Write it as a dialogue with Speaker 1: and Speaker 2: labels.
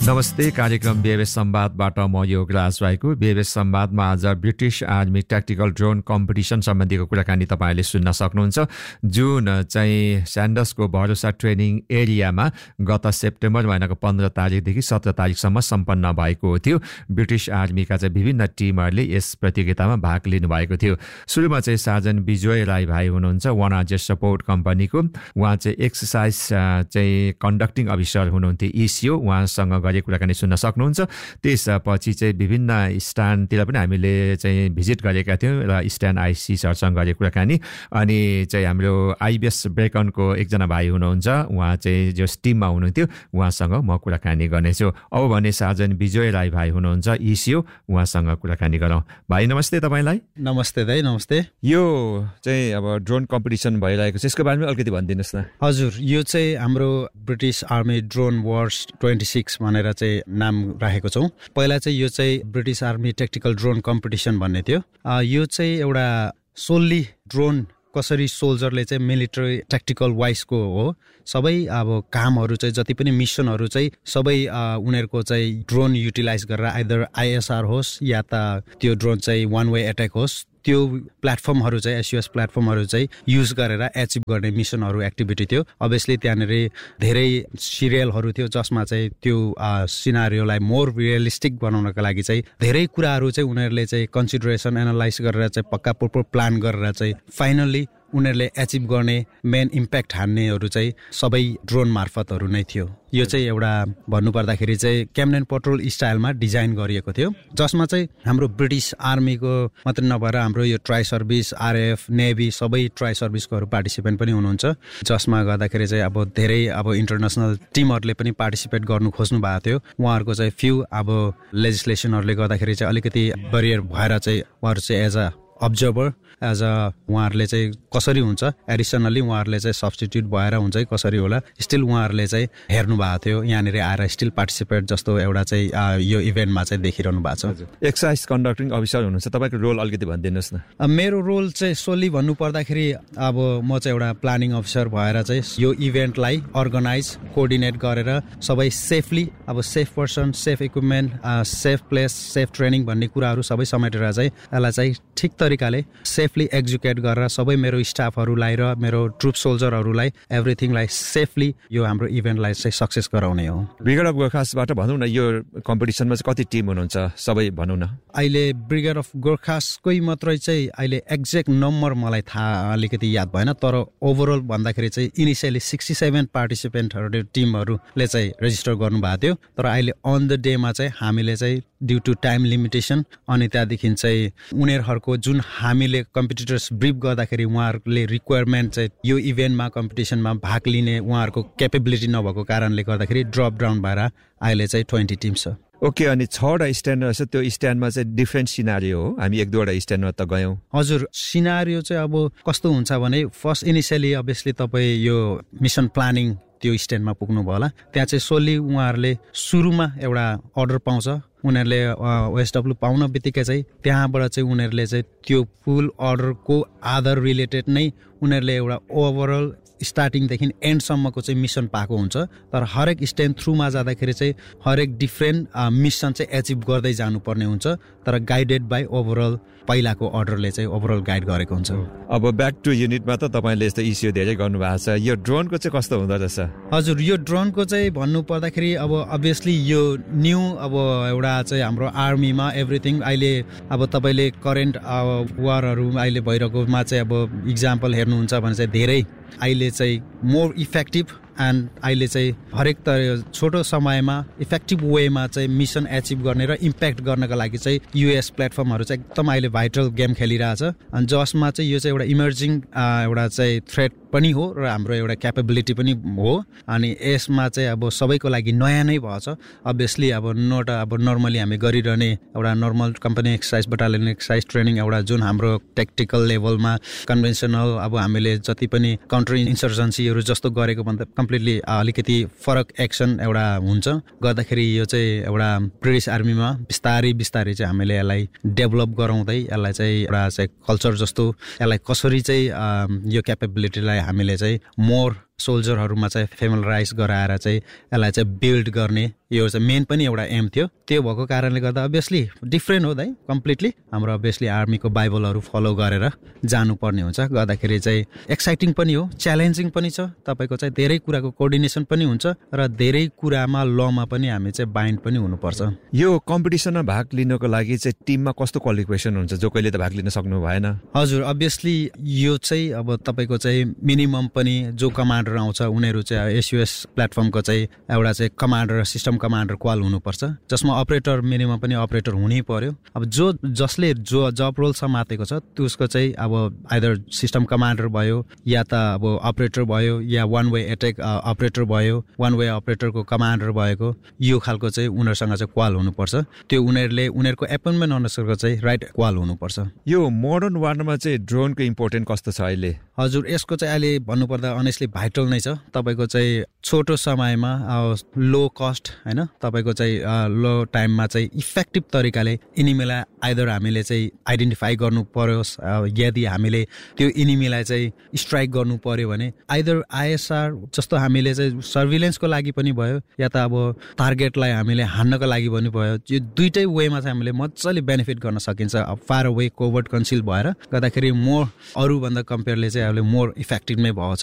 Speaker 1: नमस्ते, कार्यक्रम बीएबएस संवादबाट म योगराज राईको। बीएबएस संवादमा आज British army tactical drone competition सम्बन्धीको कुराकानी तपाईँले सुन्न सक्नुहुन्छ, जुन चाहिँ स्यान्डर्सको भरोसा ट्रेनिङ एरियामा गत सेप्टेम्बर महिनाको 15 तारिकदेखि 17 तारिकसम्म सम्पन्न भएको थियो। ब्रिटिश आर्मीका चाहिँ विभिन्न टिमहरूले यस प्रतियोगितामा भाग लिनुभएको थियो। सुरुमा चाहिँ सार्जन विजय राई भाइ हुनुहुन्छ, वनाजे सपोर्ट कम्पनीको। उहाँ चाहिँ एक्सर्साइज चाहिँ कन्डक्टिङ अफिसर हुनुहुन्थ्यो इसिओ। उहाँसँग कुराकानी सुन्न सक्नुहुन्छ। त्यसपछि चाहिँ विभिन्न स्ट्यान्डतिर पनि हामीले चाहिँ भिजिट गरेका थियौँ र स्ट्यान्ड आइसी सरसँग गरेको कुराकानी। अनि चाहिँ हाम्रो आइबिएस ब्रेकनको एकजना भाइ हुनुहुन्छ, उहाँ चाहिँ जो टिममा हुनुहुन्थ्यो, उहाँसँग म कुराकानी गर्नेछु। अब भने सार्जन विजय राई भाइ हुनुहुन्छ इसिओ, उहाँसँग कुराकानी गरौँ। भाइ नमस्ते तपाईँलाई।
Speaker 2: नमस्ते दाइ, नमस्ते।
Speaker 1: यो चाहिँ अब ड्रोन कम्पिटिसन भइरहेको छ, यसको बारेमा अलिकति भनिदिनुहोस् न।
Speaker 2: हजुर, यो चाहिँ हाम्रो ब्रिटिश आर्मी ड्रोन वार्स 26 भनेर चाहिँ नाम राखेको छौँ। पहिला चाहिँ यो चाहिँ British army tactical drone competition भन्ने थियो। यो चाहिँ एउटा सोल्ली ड्रोन कसरी सोल्जरले चाहिँ मिलिटरी ट्याक्टिकल वाइसको हो, सबै अब कामहरू चाहिँ जति पनि मिसनहरू चाहिँ सबै उनीहरूको चाहिँ ड्रोन युटिलाइज गरेर आइदर आइएसआर होस् या त त्यो ड्रोन चाहिँ वान वे एट्याक होस्, त्यो प्लेटफर्महरू चाहिँ एसयुएस प्लेटफर्महरू चाहिँ युज गरेर एचिभ गर्ने मिसनहरू एक्टिभिटी थियो। अभियसली त्यहाँनिर धेरै सिरियलहरू थियो जसमा चाहिँ त्यो सिनारियोलाई मोर रियलिस्टिक बनाउनको लागि चाहिँ धेरै कुराहरू चाहिँ उनीहरूले चाहिँ कन्सिडरेसन एनालाइज गरेर चाहिँ पक्का प्रोपर प्लान गरेर चाहिँ फाइनल्ली उनीहरूले एचिभ गर्ने मेन इम्प्याक्ट हान्नेहरू चाहिँ सबै ड्रोन मार्फतहरू नै थियो। यो चाहिँ एउटा भन्नुपर्दाखेरि चाहिँ क्याम्डेन पेट्रोल स्टाइलमा डिजाइन गरिएको थियो, जसमा चाहिँ हाम्रो ब्रिटिश आर्मीको मात्रै नभएर हाम्रो यो ट्राई सर्भिस, आरएफ, नेभी सबै ट्राई सर्भिसकोहरू पार्टिसिपेन्ट पनि हुनुहुन्छ, जसमा गर्दाखेरि चाहिँ अब धेरै अब इन्टरनेसनल टिमहरूले पनि पार्टिसिपेट गर्नु खोज्नु भएको थियो। उहाँहरूको चाहिँ फ्यु अब लेजिस्लेसनहरूले गर्दाखेरि चाहिँ अलिकति बरियर भएर चाहिँ उहाँहरू चाहिँ as a observer as a उहाँहरूले चाहिँ कसरी हुन्छ, एडिसनल्ली उहाँहरूले चाहिँ सब्स्टिट्युट भएर हुन्छ कि कसरी होला, स्टिल उहाँहरूले चाहिँ हेर्नु भएको थियो। यहाँनिर आएर स्टिल पार्टिसिपेट जस्तो एउटा चाहिँ यो इभेन्टमा चाहिँ देखिरहनु भएको छ।
Speaker 1: एक्सर्साइज कन्डक्टिङ अफिसर हुनुहुन्छ, तपाईँको रोल अलिकति भनिदिनुहोस् न।
Speaker 2: मेरो रोल चाहिँ सोली भन्नुपर्दाखेरि अब म चाहिँ एउटा प्लानिङ अफिसर भएर चाहिँ यो इभेन्टलाई अर्गनाइज कोअर्डिनेट गरेर सबै सेफली, अब safe person, safe equipment, safe place, safe training भन्ने कुराहरू सबै समेटेर चाहिँ यसलाई चाहिँ ठिक तरिकाले सेफली एक्जिक्युट गरेर सबै मेरो स्टाफहरूलाई र मेरो ट्रुप सोल्जरहरूलाई एभ्रिथिङलाई सेफली यो हाम्रो इभेन्टलाई चाहिँ सक्सेस गराउने हो।
Speaker 1: ब्रिगेड अफ गोर्खासबाट भनौँ न, यो कम्पिटिसनमा चाहिँ कति टिम हुनुहुन्छ सबै भनौँ न।
Speaker 2: अहिले ब्रिगेड अफ गोर्खासकै मात्रै चाहिँ अहिले एक्ज्याक्ट नम्बर मलाई थाहा अलिकति याद भएन, तर ओभरअल भन्दाखेरि चाहिँ इनिसियली 67 पार्टिसिपेन्टहरू टिमहरूले चाहिँ रेजिस्टर गर्नुभएको थियो, तर अहिले अन द डेमा चाहिँ हामीले चाहिँ ड्यु टु टाइम लिमिटेसन अनि त्यहाँदेखि चाहिँ उनीहरूको जुन हामीले कम्पिटिटर्स ब्रिफ गर्दाखेरि उहाँहरूले रिक्वायरमेन्ट चाहिँ यो इभेन्टमा कम्पिटिसनमा भाग लिने उहाँहरूको क्यापेबिलिटी नभएको कारणले गर्दाखेरि ड्रप डाउन भएर अहिले चाहिँ 20 टिम छ।
Speaker 1: ओके, अनि 6वटा स्ट्यान्ड रहेछ, त्यो स्ट्यान्डमा चाहिँ डिफ्रेन्ट सिनारियो हो, हामी 1-2वटा स्ट्यान्डमा त गयौँ।
Speaker 2: हजुर, सिनारियो चाहिँ अब कस्तो हुन्छ भने फर्स्ट इनिसियली अभियसली तपाईँ यो मिसन प्लानिङ त्यो स्ट्यान्डमा पुग्नुभयो होला, त्यहाँ चाहिँ सोली उहाँहरूले सुरुमा एउटा अर्डर पाउँछ। उनीहरूले ओएसडब्ल्यू पाउन बित्तिकै चाहिँ त्यहाँबाट चाहिँ उनीहरूले चाहिँ त्यो फुल अर्डरको आधार रिलेटेड नै उनीहरूले एउटा ओभरअल स्टार्टिङदेखि एन्डसम्मको चाहिँ मिसन पाएको हुन्छ, तर हरेक स्ट्यान्ड थ्रुमा जाँदाखेरि चाहिँ हरेक डिफ्रेन्ट मिसन चाहिँ एचिभ गर्दै जानुपर्ने हुन्छ, तर गाइडेड बाई ओभरअल पहिलाको अर्डरले चाहिँ ओभरअल गाइड गरेको हुन्छ।
Speaker 1: अब ब्याक टु युनिटमा त तपाईँले यस्तो इस्यु धेरै गर्नुभएको छ, यो ड्रोनको चाहिँ कस्तो हुँदो रहेछ?
Speaker 2: हजुर, यो ड्रोनको चाहिँ भन्नुपर्दाखेरि अब अभियसली यो न्यू अब एउटा चाहिँ हाम्रो आर्मीमा एभ्रिथिङ अहिले अब तपाईँले करेन्ट वारहरू अहिले भइरहेकोमा चाहिँ अब इक्जाम्पल हेर्नुहुन्छ भने चाहिँ धेरै अहिले चाहिँ मोर इफेक्टिभ एन्ड अहिले चाहिँ हरेक छोटो समयमा इफेक्टिभ वेमा चाहिँ मिसन एचिभ गर्ने र इम्प्याक्ट गर्नको लागि चाहिँ युएस प्लेटफर्महरू चाहिँ एकदम अहिले भाइटल गेम खेलिरहेछ, अनि जसमा चाहिँ यो चाहिँ एउटा इमर्जिङ एउटा चाहिँ थ्रेट पनि हो र हाम्रो एउटा क्यापेबिलिटी पनि हो। अनि यसमा चाहिँ अब सबैको लागि नयाँ नै भएछ। अभियसली अब नट अब नर्मली हामी गरिरहने एउटा normal company exercise, battalion exercise training एउटा जुन हाम्रो टेक्टिकल लेभलमा कन्भेन्सनल अब हामीले जति पनि काउन्टर इन्सर्जेन्सीहरू जस्तो गरेको भन्दा कम्प्लिटली अलिकति फरक एक्सन एउटा हुन्छ, गर्दाखेरि यो चाहिँ एउटा ब्रिटिश आर्मीमा बिस्तारै चाहिँ हामीले यसलाई डेभलप गराउँदै यसलाई चाहिँ एउटा चाहिँ कल्चर जस्तो यसलाई कसरी चाहिँ यो क्यापेबिलिटीलाई हामीले चाहिँ मोर सोल्जरहरूमा चाहिँ फेमिलराइज गराएर चाहिँ यसलाई चाहिँ बिल्ड गर्ने यो चाहिँ मेन पनि एउटा एम थियो। त्यो भएको कारणले गर्दा अभियसली डिफ्रेन्ट हो दाइ कम्प्लिटली। हाम्रो अभियसली आर्मीको बाइबलहरू फलो गरेर जानुपर्ने हुन्छ, गर्दाखेरि चाहिँ एक्साइटिङ पनि हो, च्यालेन्जिङ पनि छ। तपाईँको चाहिँ धेरै कुराको कोअर्डिनेसन पनि हुन्छ र धेरै कुरामा लमा पनि हामी चाहिँ बाइन्ड पनि हुनुपर्छ।
Speaker 1: यो कम्पिटिसनमा भाग लिनको लागि चाहिँ टिममा कस्तो क्वालिफिकेसन हुन्छ जो कहिले त भाग लिन सक्नु भएन?
Speaker 2: हजुर, अभियसली यो चाहिँ अब तपाईँको चाहिँ मिनिमम पनि जो कमान्डर आउँछ उनीहरू चाहिँ एसयुएस प्लेटफर्मको चाहिँ एउटा चाहिँ कमान्डर सिस्टम कमान्डर क्वाल हुनुपर्छ, जसमा अपरेटर मिनिमम पनि अपरेटर हुनै पर्यो। अब जसले जब रोल समातेको छ त्यसको चाहिँ अब आइदर सिस्टम कमान्डर भयो या त अब अपरेटर भयो या वान वे एटेक अपरेटर भयो, वान वे अपरेटरको कमान्डर भएको, यो खालको चाहिँ उनीहरूसँग चाहिँ क्वाल हुनुपर्छ। त्यो उनीहरूको एपोइन्टमेन्ट अनुसारको चाहिँ राइट क्वाल हुनुपर्छ।
Speaker 1: यो मोडर्न वारमा चाहिँ ड्रोनको इम्पोर्टेन्ट कस्तो छ अहिले?
Speaker 2: हजुर, यसको चाहिँ अहिले भन्नुपर्दा अनेस्टली भाइटल नै छ। तपाईँको चाहिँ छोटो समयमा लो कस्ट होइन, तपाईँको चाहिँ लो टाइममा चाहिँ इफेक्टिभ तरिकाले इनिमीलाई आइदर हामीले चाहिँ आइडेन्टिफाई गर्नु पर्यो, यदि हामीले त्यो इनिमीलाई चाहिँ स्ट्राइक गर्नु पर्यो भने आइदर आइएसआर जस्तो हामीले चाहिँ सर्भिलेन्सको लागि पनि भयो या त अब टार्गेटलाई हामीले हान्नको लागि पनि भयो। यो दुइटै वेमा चाहिँ हामीले मजाले बेनिफिट गर्न सकिन्छ। फार अवे कोभर्ट कन्सिल भएर गर्दाखेरि मोर अरूभन्दा कम्पेयरले चाहिँ अहिले मोर इफेक्टिभ नै भएको छ